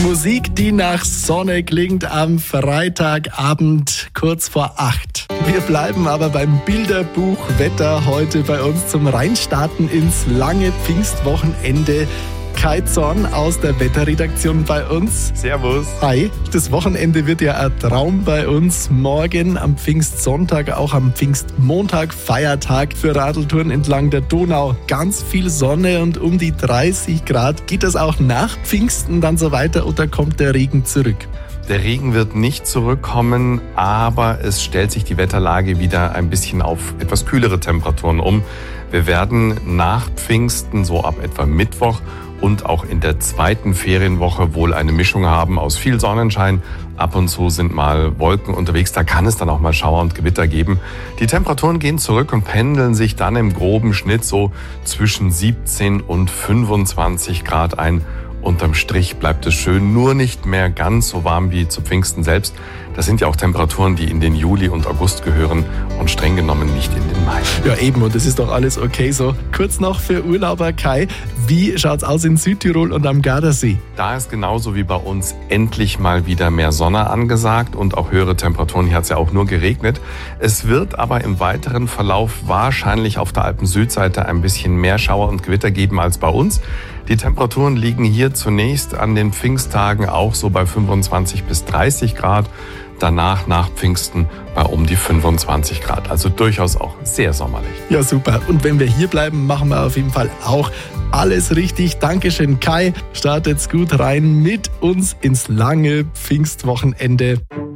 Musik, die nach Sonne klingt am Freitagabend kurz vor 8. Wir bleiben aber beim Bilderbuch Wetter heute bei uns zum Reinstarten ins lange Pfingstwochenende. Kai Zorn aus der Wetterredaktion bei uns. Servus. Hi. Das Wochenende wird ja ein Traum bei uns. Morgen am Pfingstsonntag, auch am Pfingstmontag, Feiertag für Radeltouren entlang der Donau. Ganz viel Sonne und um die 30 Grad. Geht das auch nach Pfingsten dann so weiter oder kommt der Regen zurück? Der Regen wird nicht zurückkommen, aber es stellt sich die Wetterlage wieder ein bisschen auf etwas kühlere Temperaturen um. Wir werden nach Pfingsten, so ab etwa Mittwoch und auch in der zweiten Ferienwoche wohl eine Mischung haben aus viel Sonnenschein. Ab und zu sind mal Wolken unterwegs, da kann es dann auch mal Schauer und Gewitter geben. Die Temperaturen gehen zurück und pendeln sich dann im groben Schnitt so zwischen 17 und 25 Grad ein. Unterm Strich bleibt es schön, nur nicht mehr ganz so warm wie zu Pfingsten selbst. Das sind ja auch Temperaturen, die in den Juli und August gehören und streng genommen nicht in den Mai. Ja eben, und das ist doch alles okay so. Kurz noch für Urlauber Kai, wie schaut's aus in Südtirol und am Gardasee? Da ist genauso wie bei uns endlich mal wieder mehr Sonne angesagt und auch höhere Temperaturen. Hier hat es ja auch nur geregnet. Es wird aber im weiteren Verlauf wahrscheinlich auf der Alpen-Südseite ein bisschen mehr Schauer und Gewitter geben als bei uns. Die Temperaturen liegen hier zunächst an den Pfingsttagen auch so bei 25 bis 30 Grad. Danach, nach Pfingsten, bei um die 25 Grad. Also durchaus auch sehr sommerlich. Ja, super. Und wenn wir hier bleiben, machen wir auf jeden Fall auch alles richtig. Dankeschön, Kai. Startet's gut rein mit uns ins lange Pfingstwochenende.